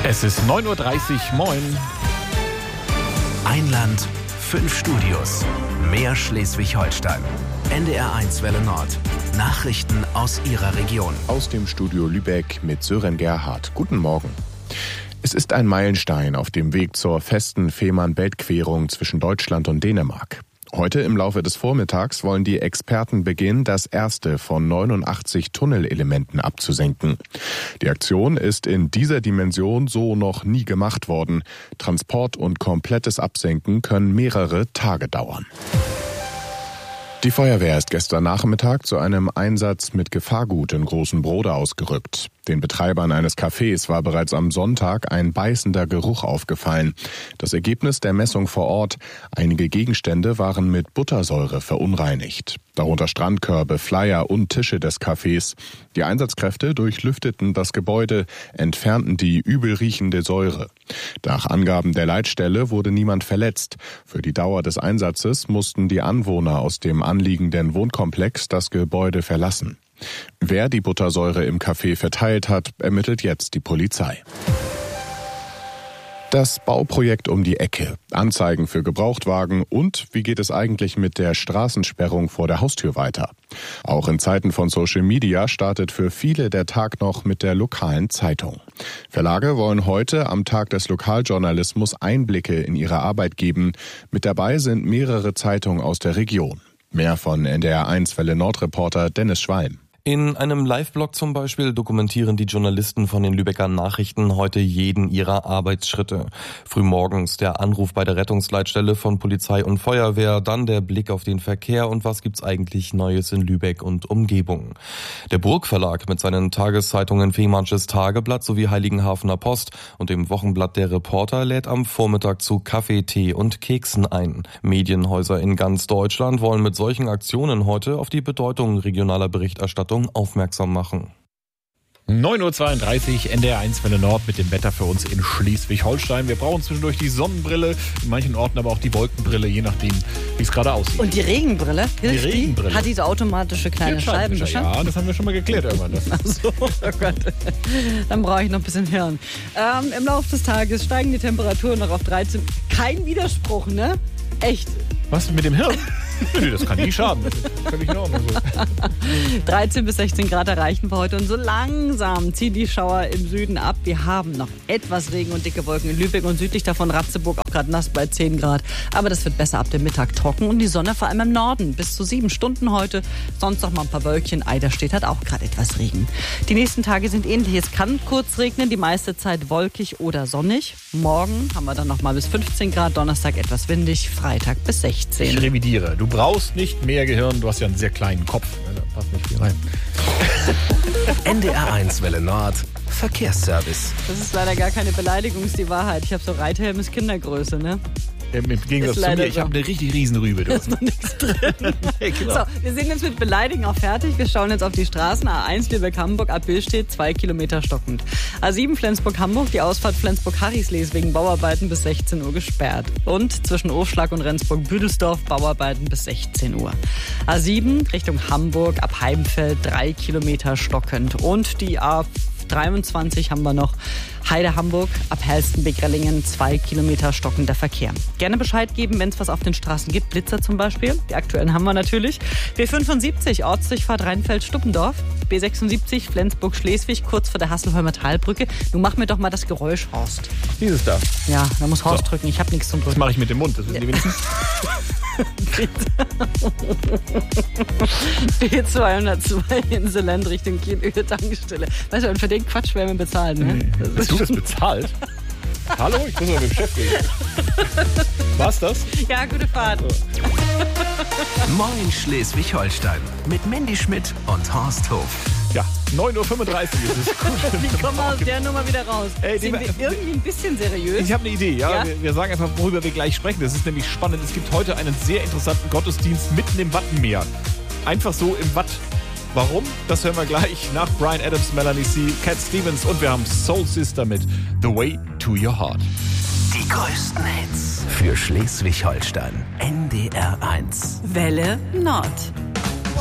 Es ist 9.30 Uhr, moin. Ein Land, 5 Studios. Mehr Schleswig-Holstein. NDR1 Welle Nord. Nachrichten aus Ihrer Region. Aus dem Studio Lübeck mit Sören Gerhardt. Guten Morgen. Es ist ein Meilenstein auf dem Weg zur festen Fehmarn-Belt-Querung zwischen Deutschland und Dänemark. Heute im Laufe des Vormittags wollen die Experten beginnen, das erste von 89 Tunnelelementen abzusenken. Die Aktion ist in dieser Dimension so noch nie gemacht worden. Transport und komplettes Absenken können mehrere Tage dauern. Die Feuerwehr ist gestern Nachmittag zu einem Einsatz mit Gefahrgut in Großen Brode ausgerückt. Den Betreibern eines Cafés war bereits am Sonntag ein beißender Geruch aufgefallen. Das Ergebnis der Messung vor Ort: einige Gegenstände waren mit Buttersäure verunreinigt. Darunter Strandkörbe, Flyer und Tische des Cafés. Die Einsatzkräfte durchlüfteten das Gebäude, entfernten die übel riechende Säure. Nach Angaben der Leitstelle wurde niemand verletzt. Für die Dauer des Einsatzes mussten die Anwohner aus dem anliegenden Wohnkomplex das Gebäude verlassen. Wer die Buttersäure im Café verteilt hat, ermittelt jetzt die Polizei. Das Bauprojekt um die Ecke, Anzeigen für Gebrauchtwagen und wie geht es eigentlich mit der Straßensperrung vor der Haustür weiter? Auch in Zeiten von Social Media startet für viele der Tag noch mit der lokalen Zeitung. Verlage wollen heute am Tag des Lokaljournalismus Einblicke in ihre Arbeit geben. Mit dabei sind mehrere Zeitungen aus der Region. Mehr von NDR1 Welle Nord-Reporter Dennis Schwalm. In einem Live-Blog zum Beispiel dokumentieren die Journalisten von den Lübecker Nachrichten heute jeden ihrer Arbeitsschritte. Frühmorgens der Anruf bei der Rettungsleitstelle von Polizei und Feuerwehr, dann der Blick auf den Verkehr und was gibt's eigentlich Neues in Lübeck und Umgebung. Der Burg-Verlag mit seinen Tageszeitungen Fehmarnsches Tageblatt sowie Heiligenhafener Post und dem Wochenblatt Der Reporter lädt am Vormittag zu Kaffee, Tee und Keksen ein. Medienhäuser in ganz Deutschland wollen mit solchen Aktionen heute auf die Bedeutung regionaler Berichterstattung aufmerksam machen. 9.32 Uhr, NDR1 Welle Nord mit dem Wetter für uns in Schleswig-Holstein. Wir brauchen zwischendurch die Sonnenbrille, in manchen Orten aber auch die Wolkenbrille, je nachdem, wie es gerade aussieht. Und die Regenbrille? Hilft die Regenbrille hat diese automatische kleine Scheibenwischer? Ja, das haben wir schon mal geklärt irgendwann. Ach so, oh Gott. Dann brauche ich noch ein bisschen Hirn. Im Laufe des Tages steigen die Temperaturen noch auf 13. Kein Widerspruch, ne? Echt. Was mit dem Hirn? Nee, das kann nie schaden. Das ist völlig in Ordnung so. 13 bis 16 Grad erreichen wir heute und so langsam ziehen die Schauer im Süden ab. Wir haben noch etwas Regen und dicke Wolken in Lübeck und südlich davon Ratzeburg auch gerade nass bei 10 Grad. Aber das wird besser ab dem Mittag trocken und die Sonne vor allem im Norden bis zu 7 Stunden heute. Sonst noch mal ein paar Wölkchen. Eiderstedt hat auch gerade etwas Regen. Die nächsten Tage sind ähnlich. Es kann kurz regnen, die meiste Zeit wolkig oder sonnig. Morgen haben wir dann noch mal bis 15 Grad, Donnerstag etwas windig, Freitag bis 16. Ich revidiere. Du brauchst nicht mehr Gehirn, du hast ja einen sehr kleinen Kopf. Da passt nicht viel rein. NDR1 Welle Nord, Verkehrsservice. Das ist leider gar keine Beleidigung, ist die Wahrheit. Ich habe so Reithelm ist Kindergröße, ne? Im Gegensatz zu mir, ich habe eine richtig Riesenrübe. Da ist noch nichts drin. Ja, genau. So, wir sind jetzt mit Beleidigen auch fertig. Wir schauen jetzt auf die Straßen. A1 Lübeck-Hamburg, ab Billstedt 2 Kilometer stockend. A7 Flensburg-Hamburg, die Ausfahrt Flensburg-Harrisley ist wegen Bauarbeiten bis 16 Uhr gesperrt. Und zwischen Ofschlag und Rendsburg-Büdelsdorf Bauarbeiten bis 16 Uhr. A7 Richtung Hamburg, ab Heimfeld 3 Kilometer stockend. Und die A23 haben wir noch. Heide Hamburg, ab Helstenbeck-Rellingen 2 Kilometer stockender Verkehr. Gerne Bescheid geben, wenn es was auf den Straßen gibt. Blitzer zum Beispiel. Die aktuellen haben wir natürlich. B75 Ortsdurchfahrt Rheinfeld-Stuppendorf. B76 Flensburg-Schleswig, kurz vor der Hasselholmer Talbrücke. Nun mach mir doch mal das Geräusch, Horst. Dieses da. Ja, da muss Horst drücken. Ich habe nichts zum Drücken. Das mache ich mit dem Mund, das wissen die wenigstens. B202 Inselland Richtung Kiel-Tankstelle. Weißt du, und für den Quatsch werden wir bezahlen, ne? Nee. Hast du das bezahlt? Hallo, ich muss mal mit dem Chef reden. War's das? Ja, gute Fahrt. Moin Schleswig-Holstein mit Mandy Schmidt und Horst Hof. Ja, 9.35 Uhr ist es. Gut. Wie kommen wir aus der Nummer wieder raus? Sind wir irgendwie ein bisschen seriös? Ich habe eine Idee, ja. Wir sagen einfach, worüber wir gleich sprechen. Das ist nämlich spannend. Es gibt heute einen sehr interessanten Gottesdienst mitten im Wattenmeer. Einfach so im Watt. Warum? Das hören wir gleich nach Bryan Adams, Melanie C., Cat Stevens und wir haben Soul Sister mit The Way to Your Heart. Die größten Hits für Schleswig-Holstein. NDR1. Welle Nord.